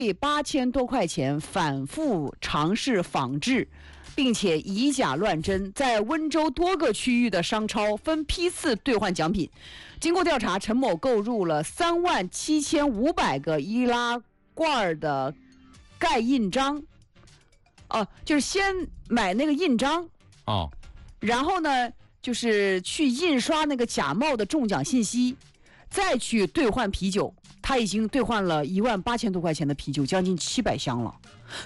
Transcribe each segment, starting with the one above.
8000多块钱反复尝试仿制，并且以假乱真，在温州多个区域的商超分批次兑换奖品。经过调查，陈某购入了37500个易拉罐的盖印章，就是先买那个印章，然后呢，就是去印刷那个假冒的中奖信息，再去兑换啤酒。他已经兑换了18000多块钱的啤酒，将近700箱了。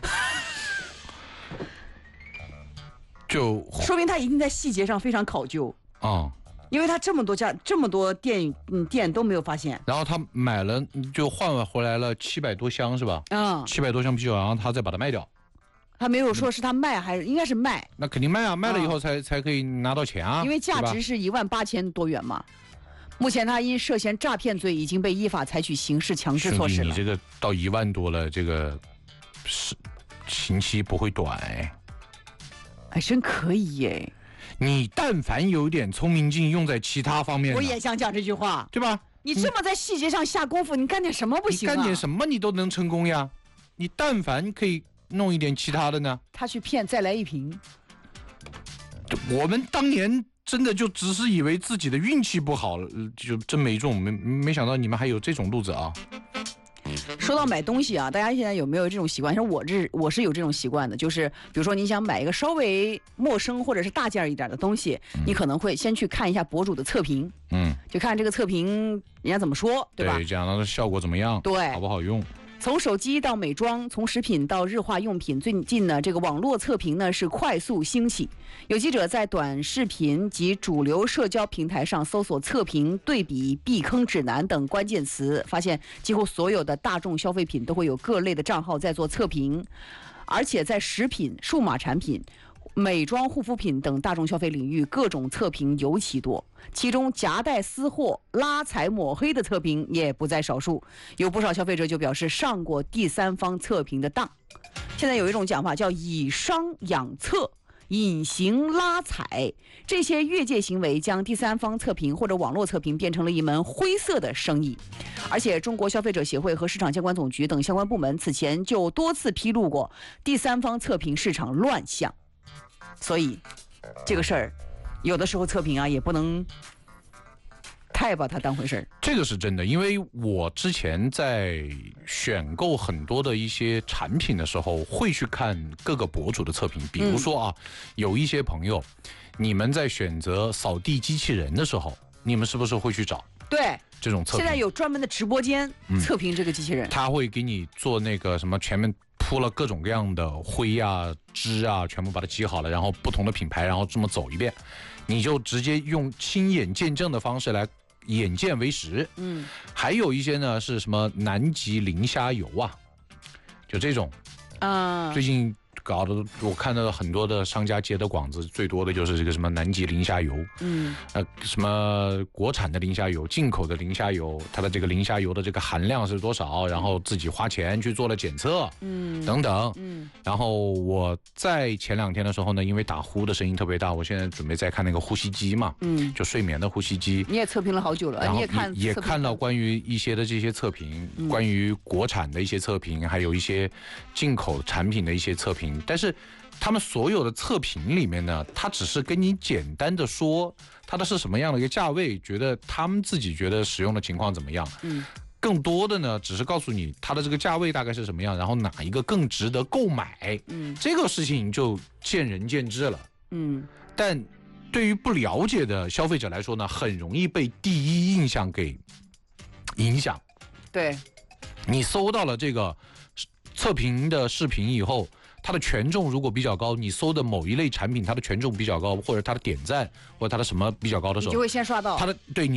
就说明他一定在细节上非常考究因为他这么多店都没有发现。 然后他买了就换回来了700多箱是吧？700多箱啤酒，然后他再把它卖掉。 他没有说是他卖还是应该是卖。 那肯定卖啊，卖了以后才可以拿到钱啊。 因为价值是18000多元嘛。目前他因涉嫌诈骗罪已经被依法采取刑事强制措施了。 你这个到1万多了，这个是刑期不会短还真可以耶。 你但凡有点聪明劲用在其他方面， 我也想讲这句话， 对吧？ 你这么在细节上下功夫，你干点什么不行啊？ 你干点什么你都能成功呀。你但凡可以弄一点其他的呢？ 他去骗再来一瓶。 我们当年真的就只是以为自己的运气不好，就真没中，没想到你们还有这种路子啊！ 说到买东西啊，大家现在有没有这种习惯？像我是有这种习惯的，就是比如说你想买一个稍微陌生或者是大件一点的东西，你可能会先去看一下博主的测评，就看这个测评人家怎么说，对吧？ 对，这样它的效果怎么样？ 对， 好不好用？ 从手机到美妆，从食品到日化用品，最近呢，这个网络测评呢是快速兴起。有记者在短视频及主流社交平台上搜索测评、对比、避坑指南等关键词，发现几乎所有的大众消费品都会有各类的账号在做测评，而且在食品、数码产品、美妆护肤品等大众消费领域，各种测评尤其多，其中夹带私货、拉踩抹黑的测评也不在少数。有不少消费者就表示上过第三方测评的当。现在有一种讲法叫以商养测，隐形拉踩，这些越界行为将第三方测评或者网络测评变成了一门灰色的生意。而且中国消费者协会和市场监管总局等相关部门此前就多次披露过第三方测评市场乱象。所以这个事儿有的时候测评啊也不能太把它当回事儿。 这个是真的，因为我之前在选购很多的一些产品的时候，会去看各个博主的测评。比如说有一些朋友，你们在选择扫地机器人的时候，你们是不是会去找？ 对， 这种测评。 现在有专门的直播间测评这个机器人， 他会给你做那个什么前面铺了各种各样的灰啊、汁啊，全部把它挤好了，然后不同的品牌，然后这么走一遍，你就直接用亲眼见证的方式来眼见为实。还有一些呢是什么南极磷虾油啊，就这种最近搞的，我看到很多的商家接的广子，最多的就是这个什么南极磷虾油，什么国产的磷虾油、进口的磷虾油，它的这个磷虾油的这个含量是多少，然后自己花钱去做了检测，等等，然后我在前2天的时候呢，因为打呼的声音特别大，我现在准备再看那个呼吸机嘛，就睡眠的呼吸机， 你也测评了好久了，你也看到关于一些的这些测评，关于国产的一些测评，还有一些进口产品的一些测评。但是他们所有的测评里面呢，他只是跟你简单的说它的是什么样的一个价位，觉得他们自己觉得使用的情况怎么样，更多的呢只是告诉你它的这个价位大概是什么样，然后哪一个更值得购买，这个事情就见仁见智了。但对于不了解的消费者来说呢，很容易被第一印象给影响。 对， 你搜到了这个测评的视频以后，它的权重如果比较高，你搜的某一类产品它的权重比较高，或者它的点赞或者它的什么比较高的时候， 你就会先刷到。 它的对你